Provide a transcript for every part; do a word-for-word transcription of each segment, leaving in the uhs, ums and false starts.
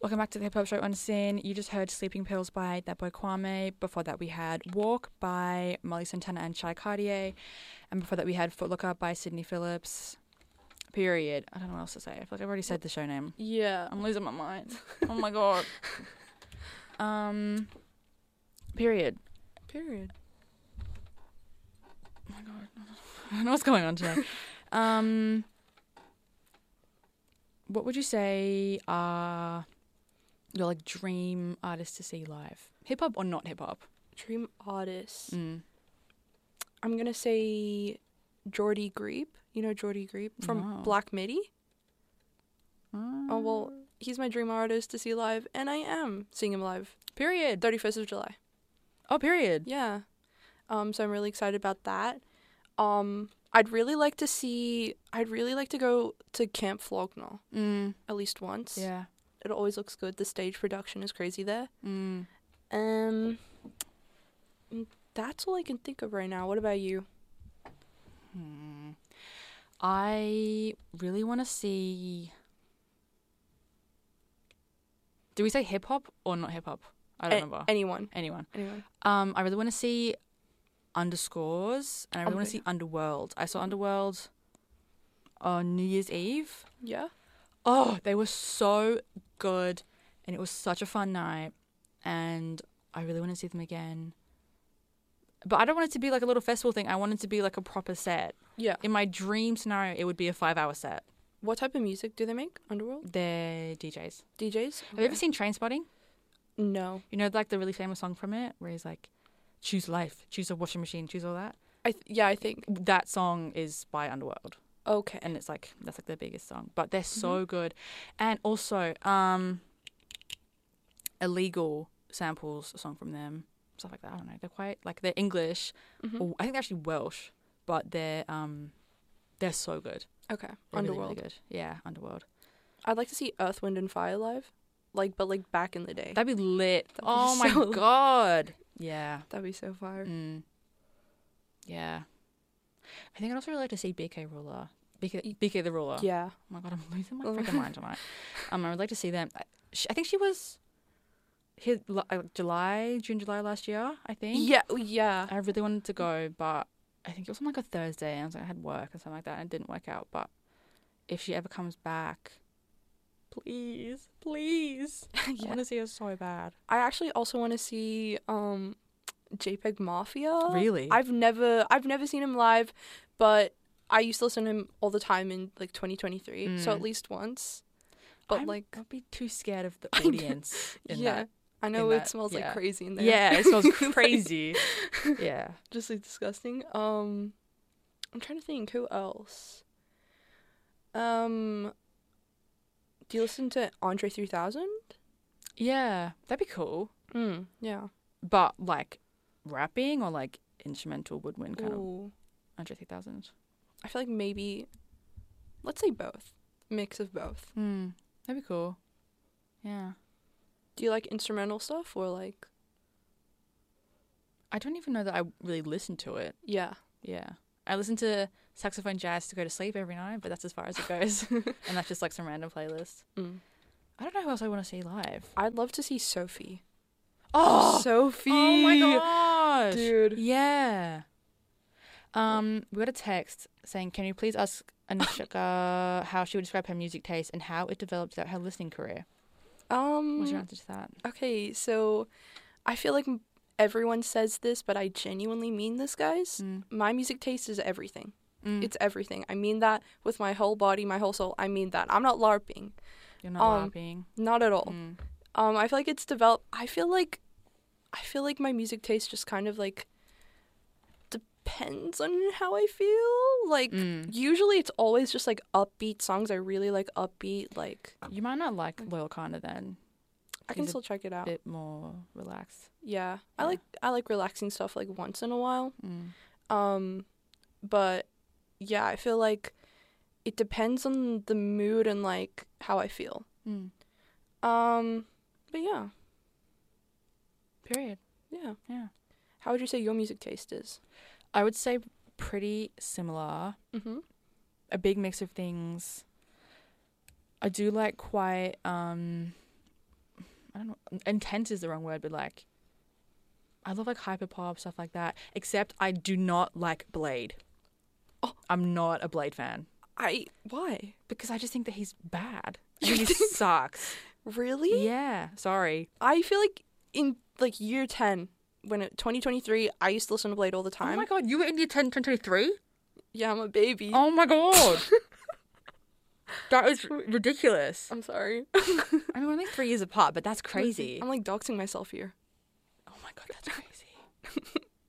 welcome back to the Hip Hop Show Unseen. You just heard Sleeping Pills by that boy Kwame. Before that, we had Walk by Molly Santana and Chai Cartier. And before that, we had Footlooker by Sydney Phillips. Period. I don't know what else to say. I feel like I've already said the show name. Yeah. I'm losing my mind. Oh my god. Um. Period. Period. Oh my god. I don't know what's going on today. um. What would you say are your like dream artists to see live? Hip hop or not hip hop? Dream artists. Mm. I'm gonna say Jordy Greep. You know Jordy Greep from No. Black Midi? Mm. Oh, well, he's my dream artist to see live, and I am seeing him live. Period. thirty-first of July. Oh, period. Yeah. Um, so I'm really excited about that. Um, I'd really like to see, I'd really like to go to Camp Flogna Mm. at least once. Yeah. It always looks good. The stage production is crazy there. Mm. Um, that's all I can think of right now. What about you? Hmm. I really want to see. Do we say hip hop or not hip hop? I don't A- remember. Anyone. Anyone. Anyone. Um, I really want to see Underscores, and I really want to Okay. see Underworld. I saw Underworld on New Year's Eve. Yeah. Oh, they were so good, and it was such a fun night, and I really want to see them again. But I don't want it to be like a little festival thing. I want it to be like a proper set. Yeah. In my dream scenario, it would be a five-hour set. What type of music do they make? Underworld? They're D Js. D Js? Have you ever seen Trainspotting? No. You know, like the really famous song from it, where he's like, "Choose life, choose a washing machine, choose all that." I th- yeah, I think. That song is by Underworld, Okay. and it's like that's like their biggest song. But they're so Mm-hmm. good, and also, um, Illegal samples a song from them, stuff like that. I don't know. They're quite like they're English. Mhm. Or I think they're actually Welsh, but they're um, they're so good. Okay. They're really, Underworld. really good. Yeah, Underworld. I'd like to see Earth, Wind, and Fire live. Like, but like back in the day. That'd be lit. That'd be oh my so- god. Yeah. That'd be so fire. Mm. Yeah. I think I'd also really like to see B K Ruler. B K, B K the Ruler. Yeah. Oh my god, I'm losing my freaking mind tonight. Um, I would like to see them. I, she, I think she was here uh, July, June, July last year, I think. Yeah. Yeah. I really wanted to go, but I think it was on like a Thursday, and I was like, I had work and something like that, and it didn't work out. But if she ever comes back, please, please, I Yeah. want to see her so bad. I actually also want to see um, JPEG Mafia. Really? I've never, I've never seen him live, but I used to listen to him all the time in like twenty twenty-three. So Mm. at least once. But I'm- like, I'd be too scared of the I know. audience. in yeah, that. I know in it that, smells yeah. like crazy in there. Yeah, it smells crazy. Yeah. Just like disgusting. Um, I'm trying to think who else. Um, do you listen to Andre three thousand? Yeah, that'd be cool. Mm, yeah. But like rapping or like instrumental woodwind kind of Ooh. Andre three thousand. I feel like maybe, let's say both. Mix of both. Hmm. That'd be cool. Yeah. Do you like instrumental stuff or like? I don't even know that I really listen to it. Yeah. Yeah. I listen to saxophone jazz to go to sleep every night, but that's as far as it goes. And that's just like some random playlist. Mm. I don't know who else I want to see live. I'd love to see Sophie. Oh, Sophie. oh my gosh. Dude. Yeah. Um, we got a text saying, "Can you please ask Anishka how she would describe her music taste and how it developed throughout her listening career?" Um. What's your answer to that? Okay, so I feel like m- everyone says this, but I genuinely mean this, guys. Mm. My music taste is everything. Mm. It's everything. I mean that with my whole body, my whole soul. I mean that. I'm not LARPing. You're not um, laughing. Not at all. Mm. Um, I feel like it's developed. I feel like, I feel like my music taste just kind of like depends on how I feel. Like Mm. usually it's always just like upbeat songs. I really like upbeat. Like You might not like Loyal Kinda then. I can He's a still check it A out. bit more relaxed. Yeah, I Yeah. like I like relaxing stuff like once in a while. Mm. Um, but yeah, I feel like it depends on the mood and like how I feel. Mm. Um, but yeah, Period. yeah. Yeah. How would you say your music taste is? I would say pretty similar. Mm-hmm. A big mix of things. I do like quite um I don't know, intense is the wrong word, but like, I love like hyperpop, stuff like that. Except I do not like Blade. Oh. I'm not a Blade fan. I why? Because I just think that he's bad. I think he sucks. Really? Yeah. Sorry. I feel like in like year ten, when it, twenty twenty-three, I used to listen to Blade all the time. Oh my god, you were in year ten, twenty twenty-three? Yeah, I'm a baby. Oh my god. That is ridiculous. I'm sorry. I mean, we're only three years apart, but that's crazy. I'm like doxing myself here. Oh my god, that's crazy.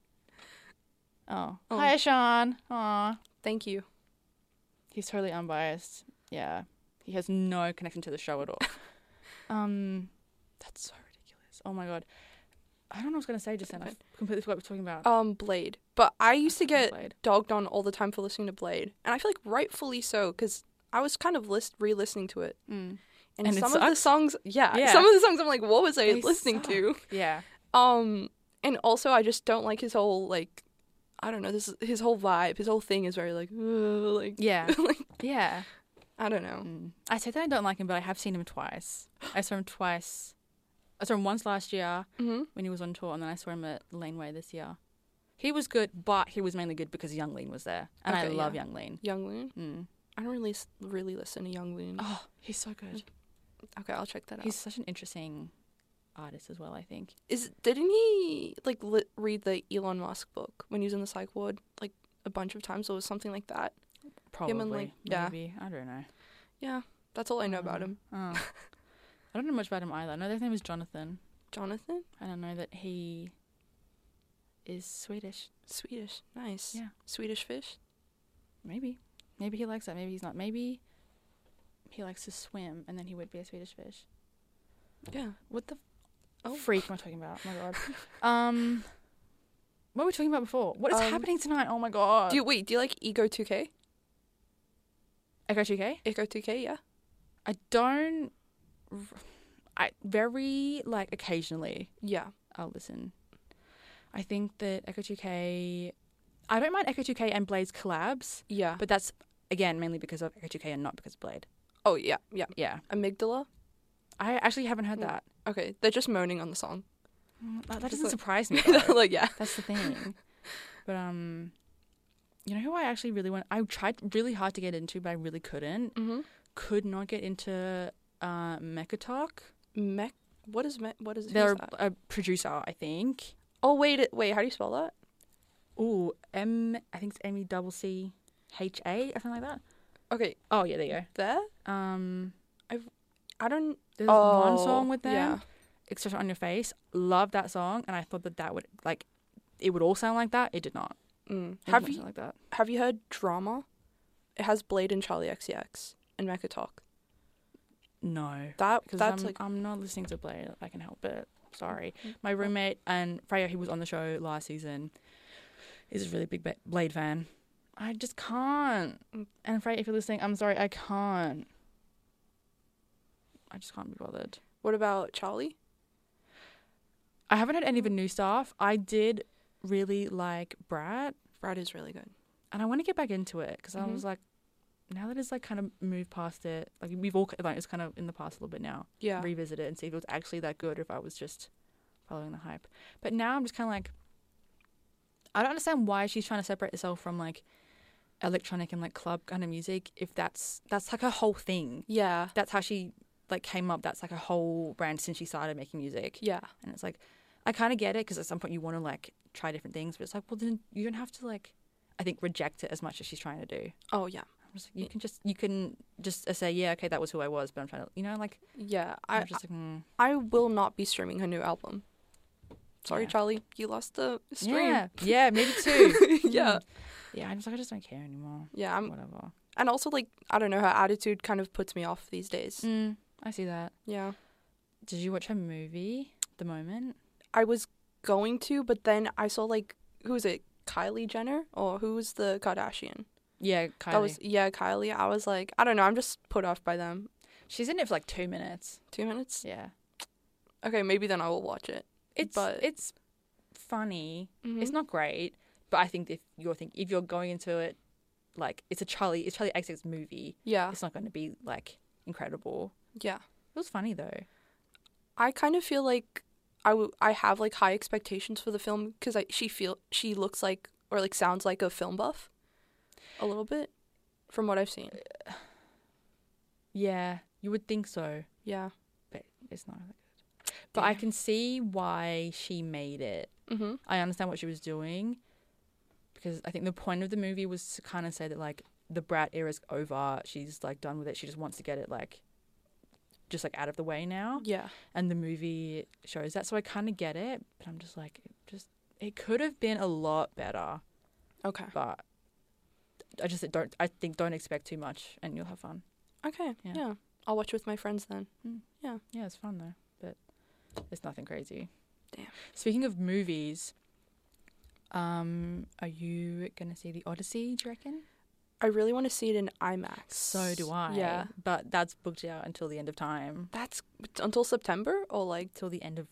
oh. Oh. Hi, Sean. Aw. Thank you. He's totally unbiased. Yeah. He has no connection to the show at all. um, That's so ridiculous. Oh my god. I don't know what I was going to say just then. I completely forgot what we were talking about. Um, Blade. But I used to get Blade. dogged on all the time for listening to Blade. And I feel like rightfully so, because I was kind of list- re-listening to it. Mm. And, And it some of the sucks? songs, yeah, Yeah. some of the songs I'm like, what was I They listening to? suck. Yeah. Um, and also I just don't like his whole, like, I don't know, this his whole vibe, his whole thing is very like, uh, like, Yeah. like, Yeah. I don't know. Mm. I say that I don't like him, but I have seen him twice. I saw him twice. I saw him once last year Mm-hmm. when he was on tour, and then I saw him at Laneway this year. He was good, but he was mainly good because Young Lean was there, and I Okay, love yeah. Young Lean. Young Loon? Mm. I don't really s- really listen to Young Loon. Oh, he's so good. Okay, I'll check that out. He's such an interesting artist as well, I think. Is didn't he like li- read the Elon Musk book when he was in the psych ward like a bunch of times? Or was something like that? Probably. and, like, yeah. Maybe. I don't know. Yeah, that's all I know about Uh, him. Oh. I don't know much about him either. I know his name is Jonathan. Jonathan, I don't know that he is Swedish. Swedish, nice. Yeah. Swedish fish. Maybe. Maybe he likes that. Maybe he's not. Maybe he likes to swim, and then he would be a Swedish fish. Yeah. What the Oh. freak am I talking about? Oh my god. um, what were we talking about before? What is Um, happening tonight? Oh my god. Do you wait? Do you like Ego two K? Echo two K? Ego two K, yeah. I don't. I very like occasionally Yeah. I'll listen. I think that Echo two K. I don't mind Echo two K and Blade's collabs, Yeah. but that's again mainly because of Echo two K and not because of Blade. Oh yeah, yeah. Yeah, Amygdala. I actually haven't heard Mm. that. Okay, they're just moaning on the song. Mm, That, that Just doesn't like- surprise me. Though. like yeah. That's the thing. But um, you know who I actually really want? I tried really hard to get into, but I really couldn't. Mm-hmm. Could not get into uh Mechatalk. Mech. What is me- What is? They're who's that? a producer, I think. Oh wait, it, wait. How do you spell that? Ooh, M. I think it's M E double C H A or something like that. Okay, Oh yeah, there you there. go. Um, I don't. there's oh, one song with them. Yeah. Expression on Your Face. Love that song, and I thought that that would like, it would all sound like that. It did not. Mm. It Have did not you sound like that? Have you heard Drama? It has Blade and Charlie X C X and Mecha Talk. No, That because that's I'm like I'm not listening to Blade. If I can help it. Sorry. Mm. My roommate and Freya, who was on the show last season, is a really big Ba- Blade fan. I just can't. Mm. And Freya, if you're listening, I'm sorry, I can't. I just can't be bothered. What about Charlie? I haven't heard any of the new stuff. I did really like Brat, Brad is really good. and I want to get back into it because I Mhm. was like, now that it's like kind of moved past it, like we've all like it's kind of in the past a little bit now. Yeah. Revisit it and see if it was actually that good or if I was just following the hype. But now I'm just kind of like, I don't understand why she's trying to separate herself from like electronic and like club kind of music. If that's that's like her whole thing. Yeah. That's how she like came up. That's like a whole brand since she started making music. Yeah. And it's like, I kind of get it because at some point you want to like try different things, but it's like, well then you don't have to like, I think reject it as much as she's trying to do. Oh yeah. I'm just like, you can just you can just uh, say yeah, okay, that was who I was, but I'm trying to, you know, like Yeah. I'm I just like, hmm. I will not be streaming her new album. Sorry, Yeah. Charlie, you lost the stream. Yeah, yeah, maybe two. Yeah. Mm. Yeah, I'm just like, I just don't care anymore. Yeah. I'm, Whatever. and also like I don't know, her attitude kind of puts me off these days. Mm, I see that. Yeah. Did you watch her movie, The Moment? I was going to, but then I saw like who is it? Kylie Jenner or who's the Kardashian? Yeah, Kylie. That was yeah, Kylie. I was like, I don't know, I'm just put off by them. She's in it for like two minutes. Two minutes? Yeah. Okay, maybe then I will watch it. It's But- it's funny. Mhm. It's not great, but I think if you're think if you're going into it, like it's a Charlie, it's Charlie X X movie. Yeah. It's not going to be like incredible. Yeah. It was funny though. I kind of feel like I, w- I have like high expectations for the film because I she feel she looks like or like sounds like a film buff, a little bit, from what I've seen. Yeah, you would think so, Yeah. but it's not really good. But I Damn. can see why she made it. Mhm. I understand what she was doing because I think the point of the movie was to kind of say that like the brat era's over. She's like done with it. She just wants to get it like just like out of the way now. Yeah. And the movie shows that, so I kind of get it. But I'm just like, it just it could have been a lot better. Okay. But I just don't. I think don't expect too much, and you'll have fun. Okay. Yeah. Yeah. I'll watch with my friends then. Mm. Yeah. Yeah, it's fun though, but it's nothing crazy. Damn. Speaking of movies, um, are you gonna see the Odyssey? Do you reckon? I really want to see it in IMAX. So do I. Yeah. But that's booked out until the end of time. That's until September or like. Till the end of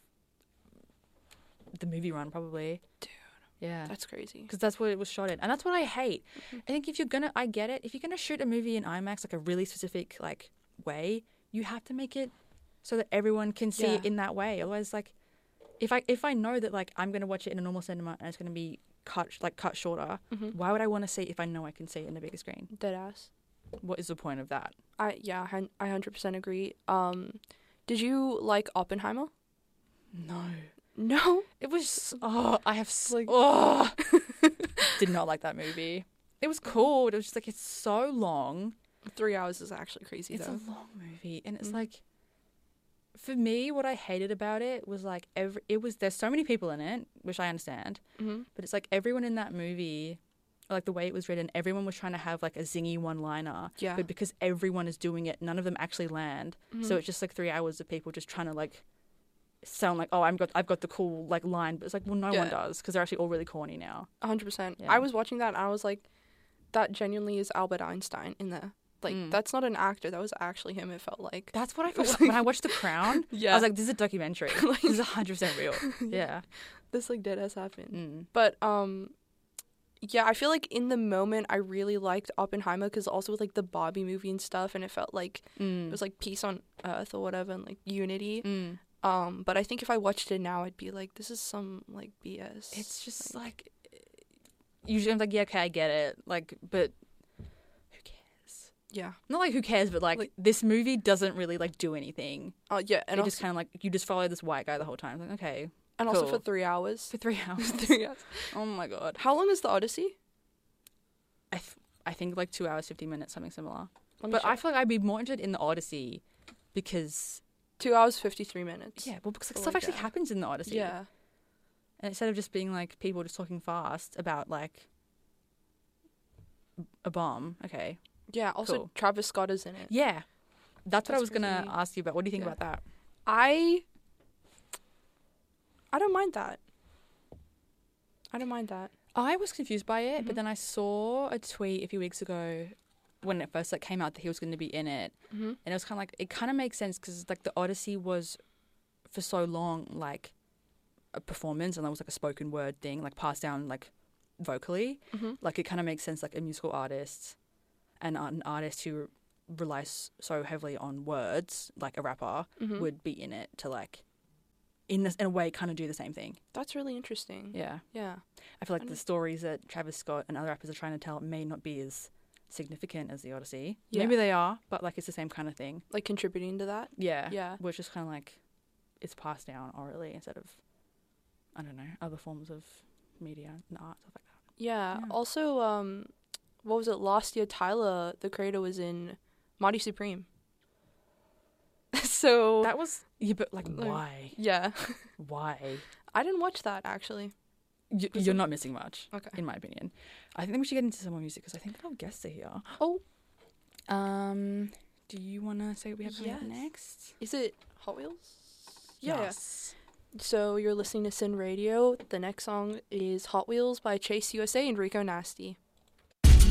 the movie run, probably. Dude. Yeah. That's crazy. Because that's what it was shot in, and that's what I hate. Mm-hmm. I think if you're gonna, I get it. If you're gonna shoot a movie in IMAX like a really specific like way, you have to make it so that everyone can see Yeah. it in that way. Otherwise, like, if I if I know that like I'm gonna watch it in a normal cinema and it's gonna be cut like cut shorter, Mm-hmm. why would I want to see it if I know I can see it in a bigger screen? Dead ass. What is the point of that? I yeah. I I hundred percent agree. Um, did you like Oppenheimer? No, No. it was. Oh, I have s- Like- oh, did not like that movie. It was cool. But it was just like it's so long. Three hours is actually crazy It's though. a long movie, and it's Mhm. like, for me, what I hated about it was like every. It was there's so many people in it, which I understand, Mm-hmm. but it's like everyone in that movie, like the way it was written, everyone was trying to have like a zingy one-liner, Yeah. but because everyone is doing it, none of them actually land. Mhm. So it's just like three hours of people just trying to like sound like, oh, I'm got I've got the cool like line, but it's like, well, no Yeah. one does because they're actually all really corny now. A hundred percent. Yeah. I was watching that and I was like, that genuinely is Albert Einstein in there. Like Mm. that's not an actor. That was actually him. It felt like. That's what I It felt was when I watched The Crown. Yeah. I was like, this is a documentary. Like- This is one hundred percent real. Yeah. This like dead ass happened. Mm. But um, yeah, I feel like in the moment I really liked Oppenheimer because also with like the Barbie movie and stuff, and it felt like Mm. it was like peace on earth or whatever and like unity. Mm. Um, but I think if I watched it now, I'd be like, this is some like B S. It's just like, usually I'm like, yeah, okay, I get it. Like, but who cares? yeah. Not like who cares, but like, Like- this movie doesn't really like do anything. Uh, yeah, And and it also, just kind of like you just follow this white guy the whole time. Like, okay, and also for cool. three hours. for three hours. three hours. Oh my god. How long is the Odyssey? I th- I think like two hours fifty minutes, something similar. Let me But I check. feel like I'd be more interested in the Odyssey because two hours fifty three minutes. yeah, well, because like, Or stuff like actually that. happens in the Odyssey. Yeah. And instead of just being like people just talking fast about like a bomb, okay. Yeah. Also, Cool. Travis Scott is in it. Yeah. That's what I That's was going to crazy. ask you about. What do you think Yeah. about that? I. I don't mind that. I don't mind that. I was confused by it, Mhm. but then I saw a tweet a few weeks ago when it first like came out that he was going to be in it, Mm-hmm. and it was kind of like it kind of makes sense because like the Odyssey was for so long like a performance and that was like a spoken word thing like passed down like vocally. Mm-hmm. Like it kind of makes sense like a musical artist and an artist who relies so heavily on words like a rapper Mm-hmm. would be in it to like in this in a way kind of do the same thing. That's really interesting. Yeah. Yeah. I feel like I the don't- stories that Travis Scott and other rappers are trying to tell may not be as significant as the Odyssey. Yeah. Maybe they are, but like it's the same kind of thing. Like contributing to that. Yeah. Yeah. Which is kind of like it's passed down orally instead of I don't know other forms of media and art stuff like that. Yeah. Yeah. Also, um, what was it? Last year, Tyler, the creator, was in Mighty Supreme. so That was yeah, but like Like- why? yeah, Why? I didn't watch that actually. You, Was you're it- not missing much, Okay. in my opinion. I think we should get into some more music because I think our guests are here. Oh. Um, do you want to say what we have coming up Yes. next? Is it Hot Wheels? Yeah. Yes. So you're listening to Sin Radio. The next song is Hot Wheels by Chase U S A and Rico Nasty.